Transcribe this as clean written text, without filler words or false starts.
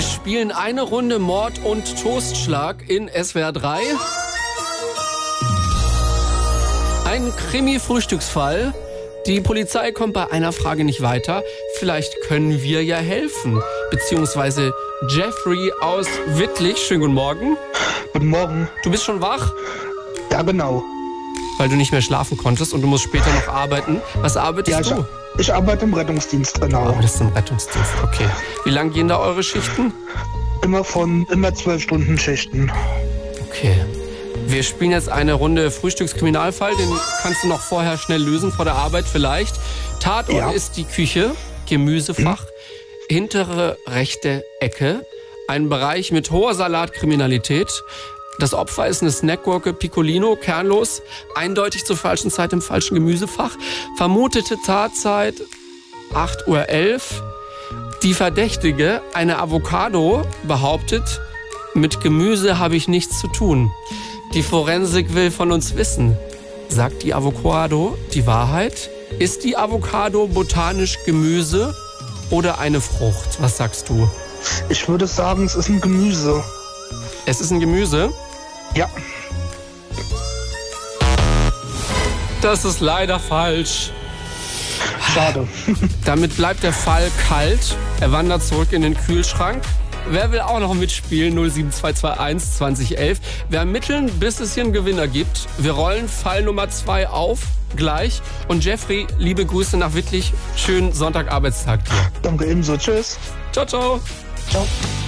spielen eine Runde Mord und Toastschlag in SWR 3. Ein Krimi-Frühstücksfall. Die Polizei kommt bei einer Frage nicht weiter. Vielleicht können wir ja helfen. Beziehungsweise Jeffrey aus Wittlich. Schönen guten Morgen. Guten Morgen. Du bist schon wach? Ja, genau. Weil du nicht mehr schlafen konntest und du musst später noch arbeiten. Was arbeitest du? Ich arbeite im Rettungsdienst, genau. Oh, das ist im Rettungsdienst, okay. Wie lang gehen da eure Schichten? Immer 12 Stunden Schichten. Okay. Wir spielen jetzt eine Runde Frühstückskriminalfall. Den kannst du noch vorher schnell lösen, vor der Arbeit vielleicht. Tatort ist die Küche, Gemüsefach, hintere rechte Ecke. Ein Bereich mit hoher Salatkriminalität. Das Opfer ist eine Snackgurke Piccolino, kernlos, eindeutig zur falschen Zeit im falschen Gemüsefach. Vermutete Tatzeit 8:11 Uhr. Die Verdächtige, eine Avocado, behauptet, mit Gemüse habe ich nichts zu tun. Die Forensik will von uns wissen, sagt die Avocado die Wahrheit? Ist die Avocado botanisch Gemüse oder eine Frucht? Was sagst du? Ich würde sagen, es ist ein Gemüse. Es ist ein Gemüse? Ja. Das ist leider falsch. Schade. Damit bleibt der Fall kalt. Er wandert zurück in den Kühlschrank. Wer will auch noch mitspielen? 07221 2011. Wir ermitteln, bis es hier einen Gewinner gibt. Wir rollen Fall Nummer 2 auf, gleich. Und Jeffrey, liebe Grüße nach Wittlich. Schönen Sonntagarbeitstag dir. Danke ebenso. Tschüss. Ciao, ciao. Ciao.